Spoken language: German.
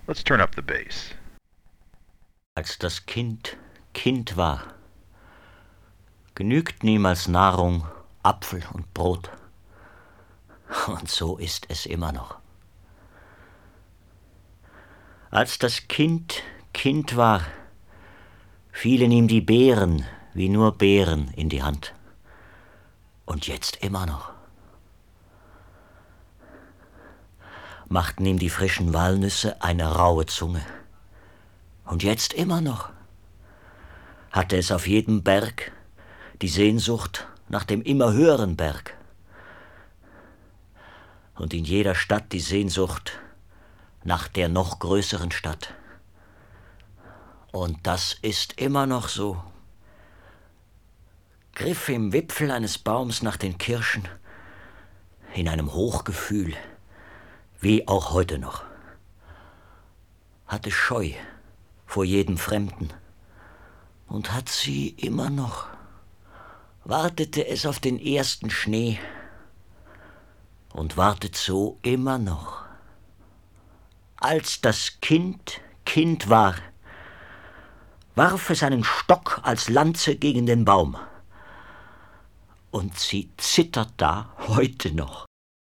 Let's turn up the bass. Als das Kind Kind war, genügten ihm als Nahrung Apfel und Brot. Und so ist es immer noch. Als das Kind Kind war, fielen ihm die Beeren wie nur Beeren in die Hand. Und jetzt immer noch. Machten ihm die frischen Walnüsse eine raue Zunge. Und jetzt immer noch. Hatte es auf jedem Berg die Sehnsucht nach dem immer höheren Berg. Und in jeder Stadt die Sehnsucht nach der noch größeren Stadt. Und das ist immer noch so. Griff im Wipfel eines Baums nach den Kirschen, in einem Hochgefühl, wie auch heute noch. Hatte Scheu vor jedem Fremden und hat sie immer noch. Wartete es auf den ersten Schnee und wartet so immer noch. Als das Kind Kind war, warf es einen Stock als Lanze gegen den Baum. Und sie zittert da heute noch.